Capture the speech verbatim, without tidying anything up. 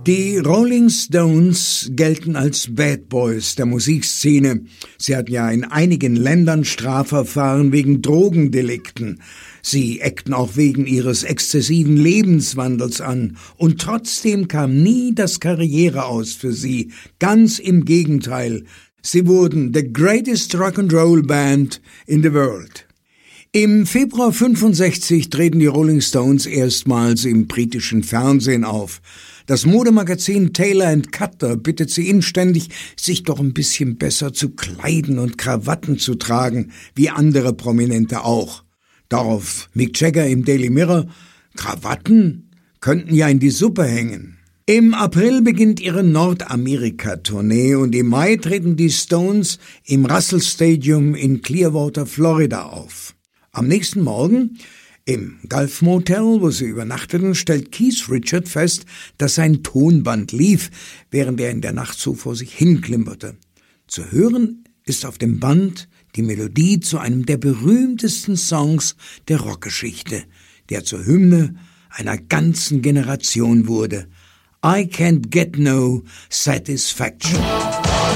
Die Rolling Stones gelten als Bad Boys der Musikszene. Sie hatten ja in einigen Ländern Strafverfahren wegen Drogendelikten. Sie eckten auch wegen ihres exzessiven Lebenswandels an. Und trotzdem kam nie das Karriere aus für sie. Ganz im Gegenteil. Sie wurden the greatest Rock'n'Roll Band in the world. Im Februar fünfundsechzig treten die Rolling Stones erstmals im britischen Fernsehen auf. Das Modemagazin Taylor and Cutter bittet sie inständig, sich doch ein bisschen besser zu kleiden und Krawatten zu tragen, wie andere Prominente auch. Darauf Mick Jagger im Daily Mirror: Krawatten könnten ja in die Suppe hängen. Im April beginnt ihre Nordamerika-Tournee und im Mai treten die Stones im Russell Stadium in Clearwater, Florida auf. Am nächsten Morgen im Gulf Motel, wo sie übernachteten, stellt Keith Richards fest, dass sein Tonband lief, während er in der Nacht so vor sich hinklimperte. Zu hören ist auf dem Band die Melodie zu einem der berühmtesten Songs der Rockgeschichte, der zur Hymne einer ganzen Generation wurde: I Can't Get No Satisfaction.